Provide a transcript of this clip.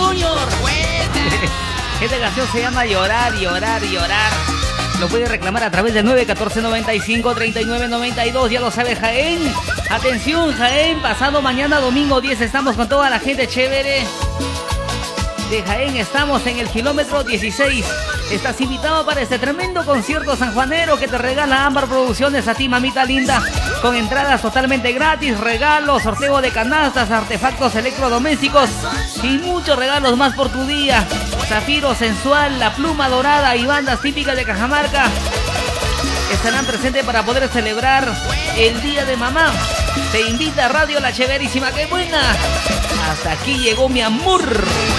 Junior. Esta canción se llama Llorar, Llorar, Llorar. Lo puedes reclamar a través del 914-95-3992. Ya lo sabe Jaén. Atención Jaén, pasado mañana domingo 10 estamos con toda la gente chévere de Jaén. Estamos en el kilómetro 16. Estás invitado para este tremendo concierto sanjuanero que te regala Ámbar Producciones a ti, mamita linda. Con entradas totalmente gratis, regalos, sorteo de canastas, artefactos electrodomésticos y muchos regalos más por tu día. Zafiro Sensual, La Pluma Dorada y bandas típicas de Cajamarca estarán presentes para poder celebrar el Día de Mamá. Te invita Radio La Chéverísima, ¡qué buena! Hasta aquí llegó mi amor.